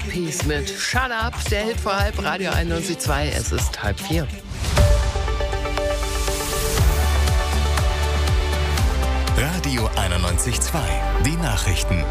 Peace mit Shut Up, der Hit vor halb, Radio 91.2, es ist 3:30. Radio 91.2, die Nachrichten.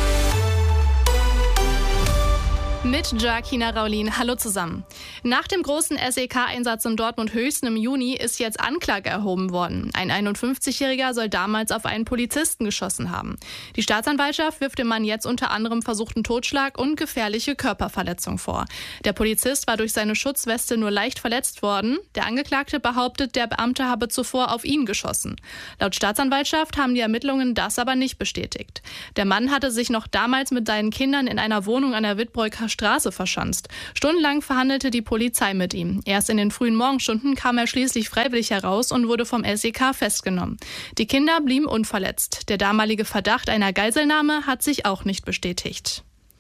Mit Joaquina Raulin. Hallo zusammen. Nach dem großen SEK-Einsatz in Dortmund-Höchsten im Juni ist jetzt Anklage erhoben worden. Ein 51-Jähriger soll damals auf einen Polizisten geschossen haben. Die Staatsanwaltschaft wirft dem Mann jetzt unter anderem versuchten Totschlag und gefährliche Körperverletzung vor. Der Polizist war durch seine Schutzweste nur leicht verletzt worden. Der Angeklagte behauptet, der Beamte habe zuvor auf ihn geschossen. Laut Staatsanwaltschaft haben die Ermittlungen das aber nicht bestätigt. Der Mann hatte sich noch damals mit seinen Kindern in einer Wohnung an der Wittbreuker Straße verschanzt. Stundenlang verhandelte die Polizei mit ihm. Erst in den frühen Morgenstunden kam er schließlich freiwillig heraus und wurde vom SEK festgenommen. Die Kinder blieben unverletzt. Der damalige Verdacht einer Geiselnahme hat sich auch nicht bestätigt.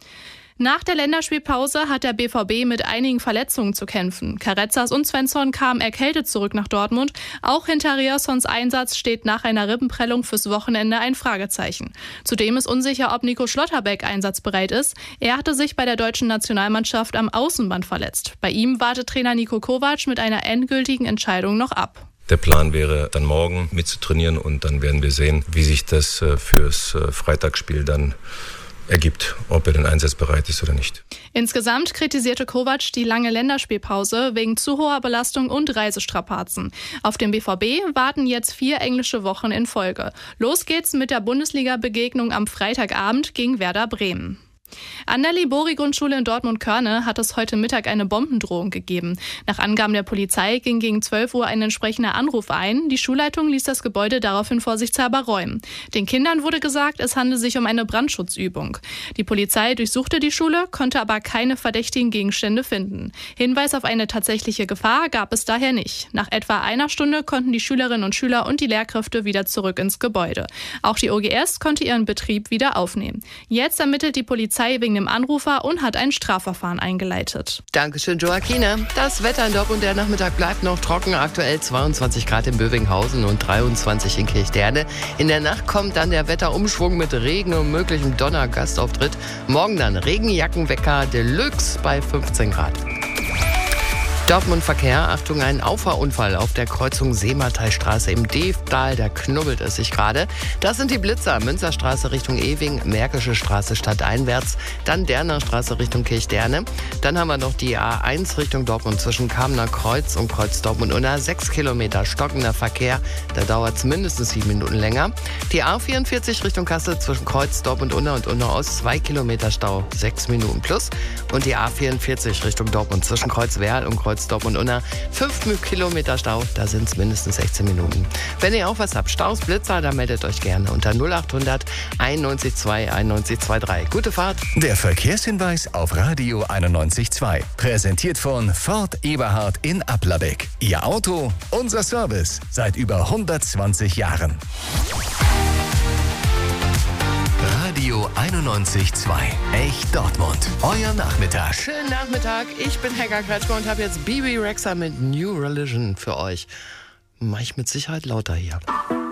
Nach der Länderspielpause hat der BVB mit einigen Verletzungen zu kämpfen. Carrezzas und Svensson kamen erkältet zurück nach Dortmund. Auch hinter Riersons Einsatz steht nach einer Rippenprellung fürs Wochenende ein Fragezeichen. Zudem ist unsicher, ob Nico Schlotterbeck einsatzbereit ist. Er hatte sich bei der deutschen Nationalmannschaft am Außenband verletzt. Bei ihm wartet Trainer Niko Kovac mit einer endgültigen Entscheidung noch ab. Der Plan wäre dann morgen mitzutrainieren und dann werden wir sehen, wie sich das fürs Freitagsspiel dann ergibt, ob er denn einsatzbereit ist oder nicht. Insgesamt kritisierte Kovac die lange Länderspielpause wegen zu hoher Belastung und Reisestrapazen. Auf den BVB warten jetzt 4 englische Wochen in Folge. Los geht's mit der Bundesliga-Begegnung am Freitagabend gegen Werder Bremen. An der Libori-Grundschule in Dortmund-Körne hat es heute Mittag eine Bombendrohung gegeben. Nach Angaben der Polizei ging gegen 12 Uhr ein entsprechender Anruf ein. Die Schulleitung ließ das Gebäude daraufhin vorsichtshalber räumen. Den Kindern wurde gesagt, es handle sich um eine Brandschutzübung. Die Polizei durchsuchte die Schule, konnte aber keine verdächtigen Gegenstände finden. Hinweis auf eine tatsächliche Gefahr gab es daher nicht. Nach etwa einer Stunde konnten die Schülerinnen und Schüler und die Lehrkräfte wieder zurück ins Gebäude. Auch die OGS konnte ihren Betrieb wieder aufnehmen. Jetzt ermittelt die Polizei wegen dem Anrufer und hat ein Strafverfahren eingeleitet. Dankeschön, Joaquina. Das Wetter in Dortmund, der Nachmittag bleibt noch trocken. Aktuell 22 Grad in Bövinghausen und 23 in Kirchderne. In der Nacht kommt dann der Wetterumschwung mit Regen und möglichem Donnergastauftritt. Morgen dann Regenjackenwecker Deluxe bei 15 Grad. Dortmund-Verkehr, Achtung, ein Auffahrunfall auf der Kreuzung Seemateistraße im Devtal, da knubbelt es sich gerade. Das sind die Blitzer, Münsterstraße Richtung Ewing, Märkische Straße stadteinwärts, dann Derner Straße Richtung Kirchderne. Dann haben wir noch die A1 Richtung Dortmund zwischen Kamener Kreuz und Kreuz Dortmund-Unna, 6 Kilometer stockender Verkehr, da dauert es mindestens 7 Minuten länger. Die A44 Richtung Kassel zwischen Kreuz Dortmund-Unna und Unna-Ost, 2 Kilometer Stau, 6 Minuten plus. Und die A44 Richtung Dortmund zwischen Kreuz Werl und Kreuz Dortmund-Unna, 5 Kilometer Stau, da sind es mindestens 16 Minuten. Wenn ihr auch was habt, Staus, Blitzer, dann meldet euch gerne unter 0800 91 9123. Gute Fahrt. Der Verkehrshinweis auf Radio 91.2. Präsentiert von Ford Eberhard in Applerbeck. Ihr Auto, unser Service. Seit über 120 Jahren. Radio 91.2. Echt Dortmund. Euer Nachmittag. Schönen Nachmittag, ich bin Helga Kretschmer und habe jetzt Bibi Rexha mit New Religion für euch. Mach ich mit Sicherheit lauter hier.